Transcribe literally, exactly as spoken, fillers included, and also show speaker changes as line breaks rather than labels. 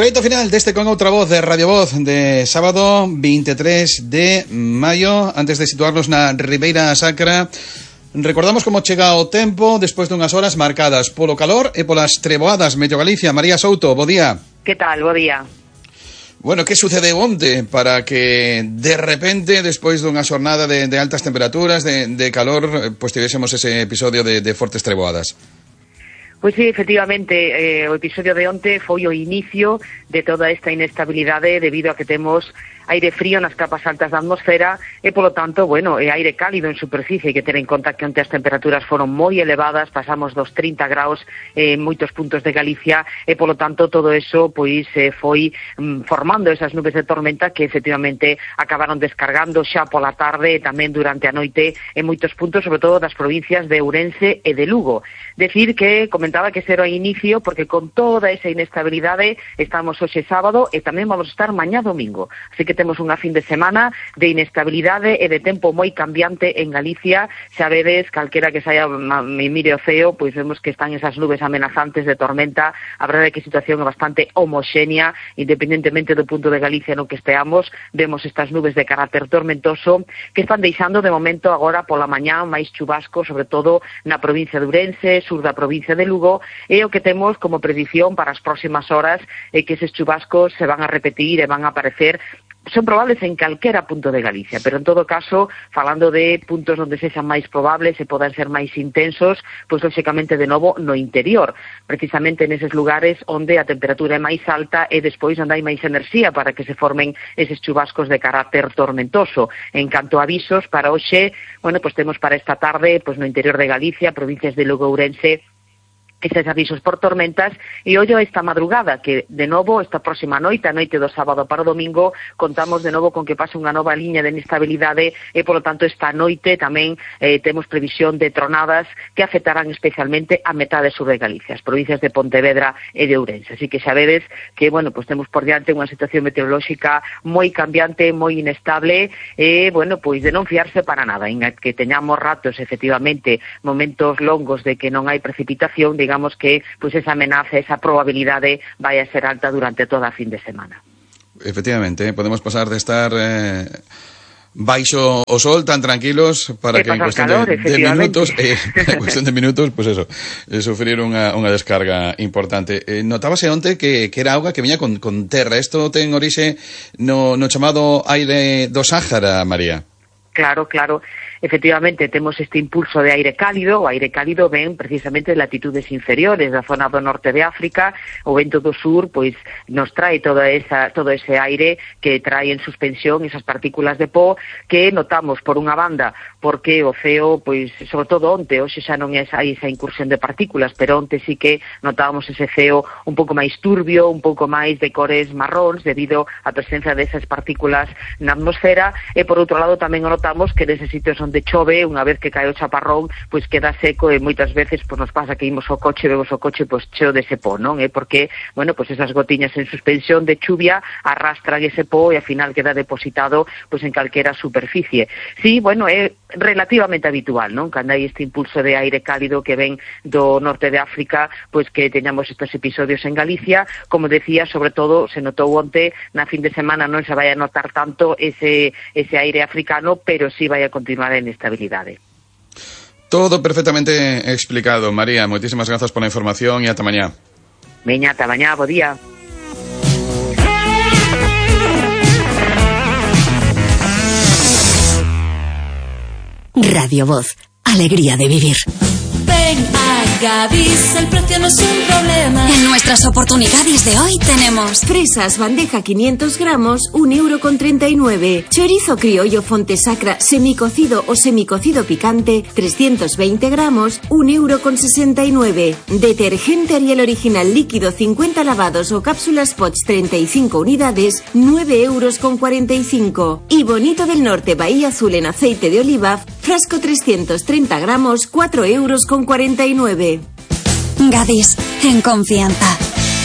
Crédito final deste Con Outra Voz de Radio Voz de sábado veintitrés de maio. Antes de situarnos na Ribeira Sacra, recordamos como chega o tempo despois dunhas horas marcadas polo calor e polas treboadas. Meteo Galicia, María Souto, bo día.
Que tal, bo día.
Bueno, que sucede onte para que de repente, despois dunha xornada de, de altas temperaturas, de, de calor, pues tivésemos ese episodio de, de fortes treboadas?
Pois sí, efectivamente, eh, o episodio de onte foi o inicio de toda esta inestabilidade debido a que temos aire frío nas capas altas da atmosfera e, polo tanto, bueno, e aire cálido en superficie. Hai que ter en conta que onte as temperaturas foron moi elevadas, pasamos dos trinta graus en moitos puntos de Galicia e, polo tanto, todo eso pois eh, foi mm, formando esas nubes de tormenta que, efectivamente, acabaron descargando xa pola tarde e tamén durante a noite en moitos puntos, sobre todo das provincias de Ourense e de Lugo. Decir que comentaba que ese era o inicio, porque con toda esa inestabilidade estamos hoxe sábado e tamén vamos a estar mañá domingo. Así que temos unha fin de semana de inestabilidade e de tempo moi cambiante en Galicia. Xa vedes, calquera que saia me mire o ceo, pois vemos que están esas nubes amenazantes de tormenta. A verdade é que a situación é bastante homoxénea, independentemente do punto de Galicia no que esteamos. Vemos estas nubes de carácter tormentoso que están deixando de momento agora pola mañá máis chubasco, sobre todo na provincia de Ourense, sur da provincia de Lugo, e o que temos como predición para as próximas horas é que eses chubascos se van a repetir e van a aparecer. Son probables en calquera punto de Galicia, pero en todo caso, falando de puntos onde sexan máis probables e podan ser máis intensos, pois lóxicamente de novo no interior, precisamente neses lugares onde a temperatura é máis alta e despois onde hai máis enerxía para que se formen eses chubascos de carácter tormentoso. En canto a avisos para hoxe, bueno, pois temos para esta tarde, pois no interior de Galicia, provincias de Lugo e Ourense, estes avisos por tormentas, e ollo esta madrugada, que de novo esta próxima noite, a noite do sábado para o domingo, contamos de novo con que pase unha nova liña de inestabilidade e, polo tanto, esta noite tamén eh, temos previsión de tronadas que afectarán especialmente a metade sur de Galicia, as provincias de Pontevedra e de Ourense. Así que xa vedes que, bueno, pues temos por diante unha situación meteorolóxica moi cambiante, moi inestable e, bueno, pois de non fiarse para nada, en que teñamos ratos, efectivamente, momentos longos de que non hai precipitación, digamos, digamos que pues esa amenaza, esa probabilidade vai a ser alta durante toda a fin de semana.
Efectivamente, podemos pasar de estar eh, baixo o sol tan tranquilos para que en cuestión calor, de, de minutos eh, en cuestión de minutos, pues eso, eh, sufrir unha, unha descarga importante. Eh, notábase onte que, que era auga que viña con, con terra. Isto ten orixe no, no chamado aire do Sáhara, María.
Claro, claro. Efectivamente, temos este impulso de aire cálido. O aire cálido ven precisamente de latitudes inferiores, da zona do norte de África. O vento do sur, pois, nos trae toda esa, todo ese aire que trae en suspensión esas partículas de pó que notamos por unha banda, porque o ceo, pois, sobre todo onte, hoxe xa non é hai esa incursión de partículas, pero onte sí que notábamos ese ceo un pouco máis turbio, un pouco máis de cores marróns, debido á presencia desas partículas na atmosfera, e por outro lado tamén o notamos que neses sitios onde chove, unha vez que cae o chaparrón, pois queda seco e moitas veces pois nos pasa que imos ao coche, vemos o coche pois cheo dese pó, non? É porque, bueno, pois esas gotiñas en suspensión de chuvia arrastran ese pó e ao final queda depositado pois en calquera superficie. Sí, bueno, é relativamente habitual, non? Cando hai este impulso de aire cálido que ven do norte de África, pois que teñamos estes episodios en Galicia. Como decía, sobre todo se notou onte, na fin de semana non se vai a notar tanto ese, ese aire africano, pero sí vai a continuar en estabilidade.
Todo perfectamente explicado, María. Moitísimas grazas pola información e ata mañá.
Veña, ata mañá, bo día.
Radio Voz, alegría de vivir.
Ven a Gadis, el precio no es un problema.
En nuestras oportunidades de hoy tenemos
fresas bandeja quinientos gramos, un euro con treinta y nueve. Chorizo criollo Fontesacra semicocido o semicocido picante, trescientos veinte gramos, un euro con sesenta y nueve. Detergente Ariel original líquido cincuenta lavados o cápsulas Pots treinta y cinco unidades, nueve euros con cuarenta y cinco. Y Bonito del Norte Bahía Azul en aceite de oliva, frasco trescientos treinta gramos, cuatro euros con cuarenta y nueve.
Gadis, en confianza.